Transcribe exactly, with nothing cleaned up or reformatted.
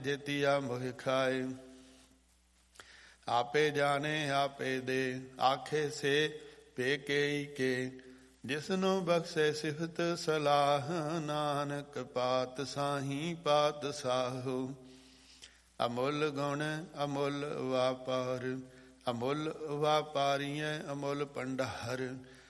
ਜੇਤੀਆ ਮੋਹਿ ਖਾਏ। ਆਪੇ ਜਾਣੇ ਆਪੇ ਦੇ, ਆਖੇ ਸੇ ਪੇਕੇ ਕੇ। ਜਿਸਨੂੰ ਬਖਸ਼ੇ ਸਿਫਤ ਸਲਾਹ, ਨਾਨਕ ਪਾਤ ਸਾਹੀ ਪਾਤ ਸਾਹੂ। ਅਮੁੱਲ ਗੁਣ ਅਮੁੱਲ ਵਾਪਾਰ, ਅਮੁੱਲ ਵਾਪਾਰੀਐ ਅਮੁੱਲ ਭੰਡਾਰ।